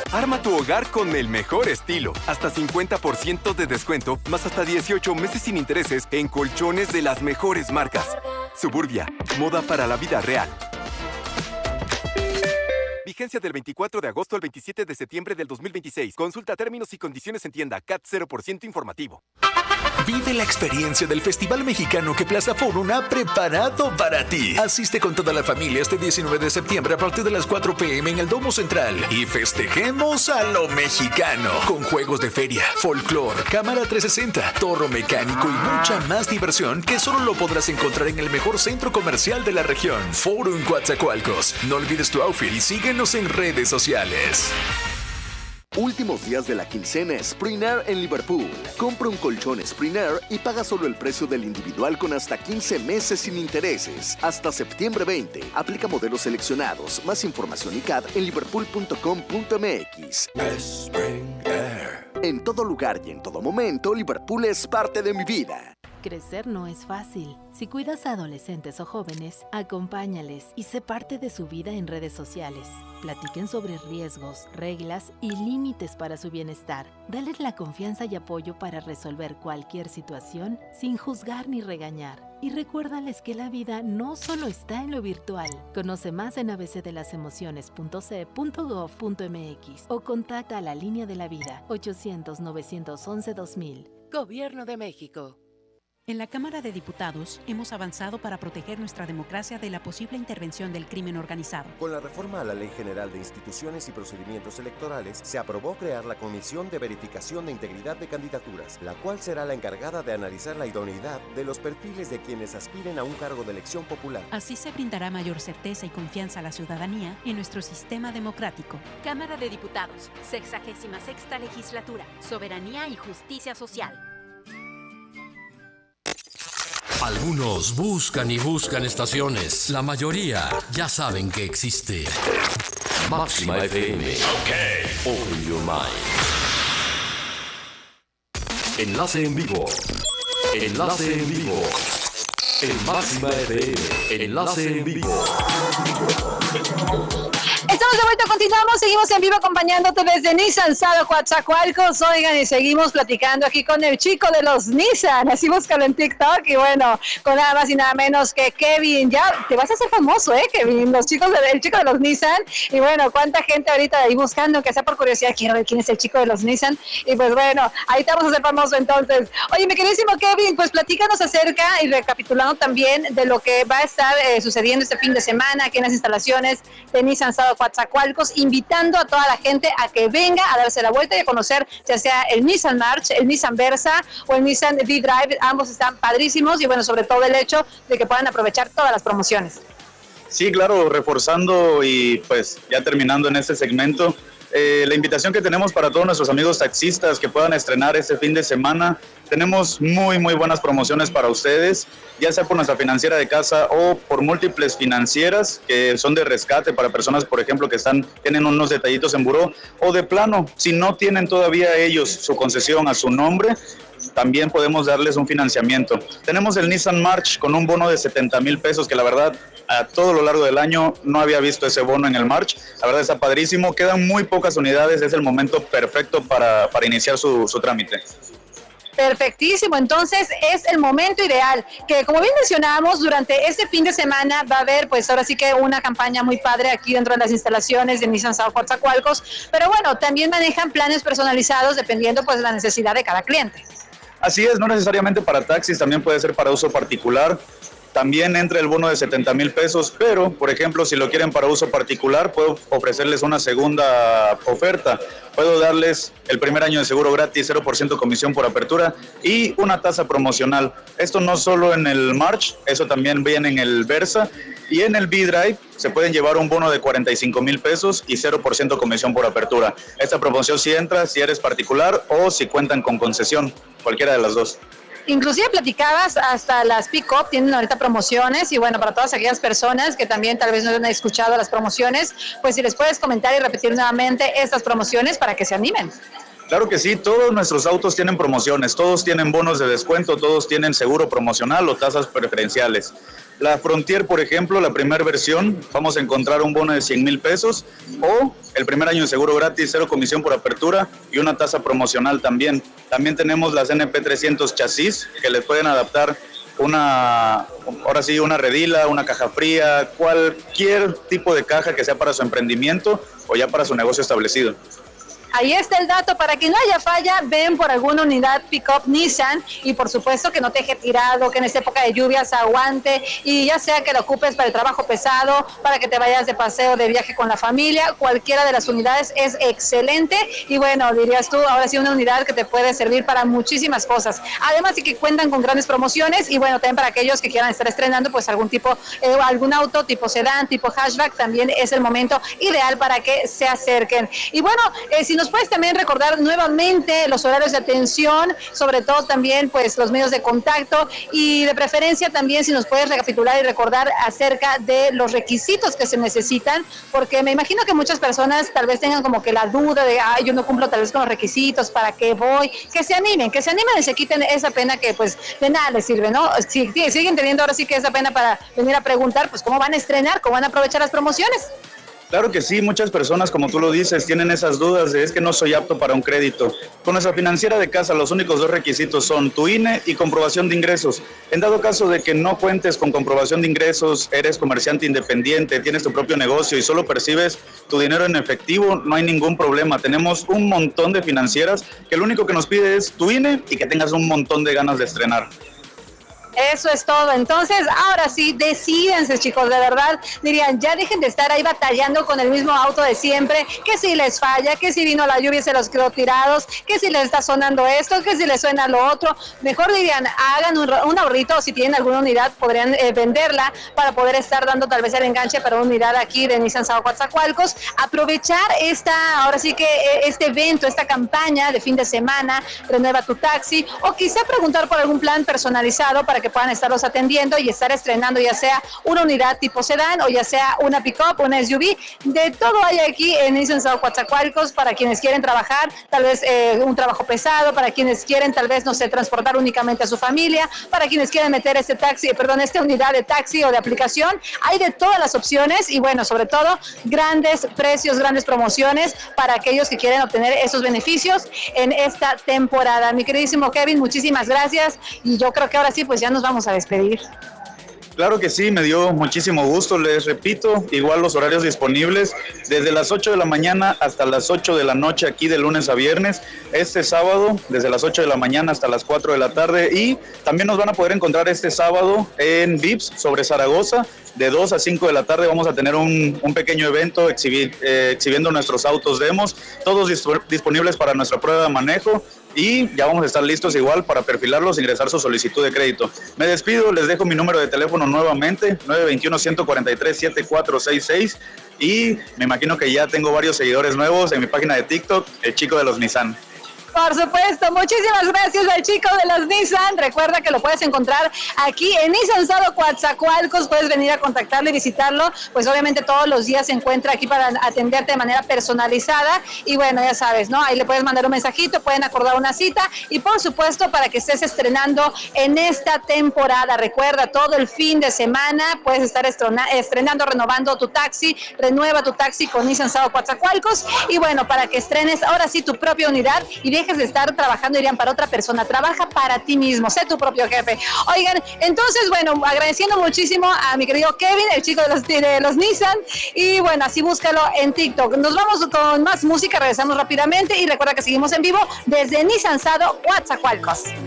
Arma tu hogar con el mejor estilo. Hasta 50% de descuento, más hasta 18 meses sin intereses en colchones de las mejores marcas. Suburbia, moda para la vida real. Vigencia del 24 de agosto al 27 de septiembre del 2026. Consulta términos y condiciones en tienda. CAT 0% informativo. Vive la experiencia del Festival Mexicano que Plaza Forum ha preparado para ti. Asiste con toda la familia este 19 de septiembre a partir de las 4 p.m. en el Domo Central y festejemos a lo mexicano con juegos de feria, folclore, cámara 360, torro mecánico y mucha más diversión que solo lo podrás encontrar en el mejor centro comercial de la región, Forum Coatzacoalcos. No olvides tu outfit y síguenos en redes sociales. Últimos días de la quincena Spring Air en Liverpool. Compra un colchón Spring Air y paga solo el precio del individual con hasta 15 meses sin intereses. Hasta septiembre 20. Aplica modelos seleccionados. Más información y CAD en liverpool.com.mx. Spring Air. En todo lugar y en todo momento, Liverpool es parte de mi vida. Crecer no es fácil. Si cuidas a adolescentes o jóvenes, acompáñales y sé parte de su vida en redes sociales. Platiquen sobre riesgos, reglas y límites para su bienestar. Dales la confianza y apoyo para resolver cualquier situación sin juzgar ni regañar. Y recuérdales que la vida no solo está en lo virtual. Conoce más en abcdelasemociones.ce.gov.mx o contacta a la Línea de la Vida 800-911-2000. Gobierno de México. En la Cámara de Diputados hemos avanzado para proteger nuestra democracia de la posible intervención del crimen organizado. Con la reforma a la Ley General de Instituciones y Procedimientos Electorales, se aprobó crear la Comisión de Verificación de Integridad de Candidaturas, la cual será la encargada de analizar la idoneidad de los perfiles de quienes aspiren a un cargo de elección popular. Así se brindará mayor certeza y confianza a la ciudadanía en nuestro sistema democrático. Cámara de Diputados, 66ª Legislatura, Soberanía y Justicia Social. Algunos buscan y buscan estaciones. La mayoría ya saben que existe Máxima FM. Open your mind. Enlace en vivo. Enlace en vivo. En Máxima FM. Enlace en vivo. Estamos de vuelta, continuamos, seguimos en vivo acompañándote desde Nissan Sado Coatzacoalcos. Oigan, y seguimos platicando aquí con el chico de los Nissan, así búscalo en TikTok, y bueno, con nada más y nada menos que Kevin. Ya te vas a hacer famoso, Kevin, el chico de los Nissan. Y bueno, cuánta gente ahorita ahí buscando, que sea por curiosidad, quiero ver quién es el chico de los Nissan. Y pues bueno, ahí te vamos a hacer famoso entonces. Oye, mi queridísimo Kevin, pues platícanos acerca y recapitulando también de lo que va a estar sucediendo este fin de semana aquí en las instalaciones de Nissan Sado Coatzacoalcos, invitando a toda la gente a que venga a darse la vuelta y a conocer ya sea el Nissan March, el Nissan Versa o el Nissan V-Drive. Ambos están padrísimos y bueno, sobre todo el hecho de que puedan aprovechar todas las promociones. Sí, claro, reforzando y pues ya terminando en este segmento, la invitación que tenemos para todos nuestros amigos taxistas que puedan estrenar este fin de semana. Tenemos muy buenas promociones para ustedes, ya sea por nuestra financiera de casa o por múltiples financieras que son de rescate para personas, por ejemplo, que tienen unos detallitos en buró, o de plano, si no tienen todavía ellos su concesión a su nombre, también podemos darles un financiamiento. Tenemos el Nissan March con un bono de 70,000 pesos, que la verdad a todo lo largo del año no había visto ese bono en el March. La verdad está padrísimo, quedan muy pocas unidades, es el momento perfecto para iniciar su trámite. Perfectísimo, entonces es el momento ideal, que como bien mencionábamos, durante este fin de semana va a haber pues ahora sí que una campaña muy padre aquí dentro de las instalaciones de Nissan Sado Coatzacoalcos, pero bueno, también manejan planes personalizados dependiendo pues de la necesidad de cada cliente. Así es, no necesariamente para taxis, también puede ser para uso particular. También entra el bono de 70,000 pesos, pero, por ejemplo, si lo quieren para uso particular, puedo ofrecerles una segunda oferta. Puedo darles el primer año de seguro gratis, 0% comisión por apertura y una tasa promocional. Esto no solo en el March, eso también viene en el Versa. Y en el V-Drive se pueden llevar un bono de 45,000 pesos y 0% comisión por apertura. Esta promoción sí entra si eres particular o si cuentan con concesión, cualquiera de las dos. Inclusive platicabas, hasta las pick-up tienen ahorita promociones y bueno, para todas aquellas personas que también tal vez no han escuchado las promociones, pues si les puedes comentar y repetir nuevamente estas promociones para que se animen. Claro que sí, todos nuestros autos tienen promociones, todos tienen bonos de descuento, todos tienen seguro promocional o tasas preferenciales. La Frontier, por ejemplo, la primera versión, vamos a encontrar un bono de 100,000 pesos o el primer año de seguro gratis, 0 comisión por apertura y una tasa promocional también. También tenemos las NP300 chasis que les pueden adaptar una redila, una caja fría, cualquier tipo de caja que sea para su emprendimiento o ya para su negocio establecido. Ahí está el dato, para que no haya falla, ven por alguna unidad pick-up Nissan y por supuesto que no te deje tirado, que en esta época de lluvias aguante y ya sea que lo ocupes para el trabajo pesado, para que te vayas de paseo, de viaje con la familia, cualquiera de las unidades es excelente y bueno, dirías tú, ahora sí una unidad que te puede servir para muchísimas cosas. Además de que cuentan con grandes promociones y bueno, también para aquellos que quieran estar estrenando pues algún auto tipo sedán, tipo hatchback, también es el momento ideal para que se acerquen. Y bueno, si nos puedes también recordar nuevamente los horarios de atención, sobre todo también pues los medios de contacto y de preferencia también si nos puedes recapitular y recordar acerca de los requisitos que se necesitan, porque me imagino que muchas personas tal vez tengan como que la duda de, yo no cumplo tal vez con los requisitos, ¿para qué voy? Que se animen y se quiten esa pena que pues de nada les sirve, ¿no? Si siguen teniendo ahora sí que esa pena para venir a preguntar, pues cómo van a estrenar, cómo van a aprovechar las promociones. Claro que sí, muchas personas, como tú lo dices, tienen esas dudas de es que no soy apto para un crédito. Con nuestra financiera de casa, los únicos 2 requisitos son tu INE y comprobación de ingresos. En dado caso de que no cuentes con comprobación de ingresos, eres comerciante independiente, tienes tu propio negocio y solo percibes tu dinero en efectivo, no hay ningún problema. Tenemos un montón de financieras que lo único que nos pide es tu INE y que tengas un montón de ganas de estrenar. Eso es todo. Entonces, ahora sí, decídense, chicos, de verdad. Dirían, ya dejen de estar ahí batallando con el mismo auto de siempre, que si les falla, que si vino la lluvia y se los quedó tirados, que si les está sonando esto, que si les suena lo otro. Mejor dirían, hagan un ahorrito, o si tienen alguna unidad, podrían venderla para poder estar dando tal vez el enganche para una unidad aquí de Nissan Sao Coatzacoalcos. Aprovechar ahora sí que este evento, esta campaña de fin de semana, renueva tu taxi, o quizá preguntar por algún plan personalizado para que puedan estarlos atendiendo y estar estrenando ya sea una unidad tipo sedán o ya sea una pick-up, una SUV. De todo hay aquí en Nissan Sao Coatzacoalcos para quienes quieren trabajar, tal vez un trabajo pesado, para quienes quieren tal vez, no sé, transportar únicamente a su familia, para quienes quieren meter esta unidad de taxi o de aplicación. Hay de todas las opciones y bueno, sobre todo, grandes precios, grandes promociones para aquellos que quieren obtener esos beneficios en esta temporada. Mi queridísimo Kevin, muchísimas gracias y yo creo que ahora sí, pues ya nos vamos a despedir. Claro que sí, me dio muchísimo gusto, les repito, igual los horarios disponibles, desde las 8 de la mañana hasta las 8 de la noche aquí de lunes a viernes, este sábado desde las 8 de la mañana hasta las 4 de la tarde y también nos van a poder encontrar este sábado en Vips sobre Zaragoza, de 2 a 5 de la tarde vamos a tener un pequeño evento exhibiendo nuestros autos demos, todos disponibles para nuestra prueba de manejo. Y ya vamos a estar listos igual para perfilarlos e ingresar su solicitud de crédito. Me despido, les dejo mi número de teléfono nuevamente, 921-143-7466 y me imagino que ya tengo varios seguidores nuevos en mi página de TikTok, el chico de los Nissan. Por supuesto, muchísimas gracias al chico de los Nissan. Recuerda que lo puedes encontrar aquí en Nissan Sao Coatzacoalcos. Puedes venir a contactarlo y visitarlo. Pues obviamente todos los días se encuentra aquí para atenderte de manera personalizada. Y bueno, ya sabes, ¿no? Ahí le puedes mandar un mensajito, pueden acordar una cita. Y por supuesto, para que estés estrenando en esta temporada. Recuerda, todo el fin de semana puedes estar estrenando, renovando tu taxi. Renueva tu taxi con Nissan Sao Coatzacoalcos. Y bueno, para que estrenes ahora sí tu propia unidad y dejes de estar trabajando, irían para otra persona. Trabaja para ti mismo, sé tu propio jefe. Oigan, entonces, bueno, agradeciendo muchísimo a mi querido Kevin, el chico de los Nissan, y bueno, así búscalo en TikTok. Nos vamos con más música, regresamos rápidamente y recuerda que seguimos en vivo desde Nissan Sao Coatzacoalcos.